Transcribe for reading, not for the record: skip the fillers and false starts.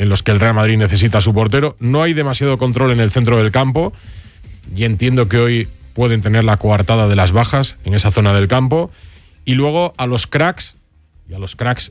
en los que el Real Madrid necesita a su portero. No hay demasiado control en el centro del campo y entiendo que hoy pueden tener la coartada de las bajas en esa zona del campo. Y luego a los cracks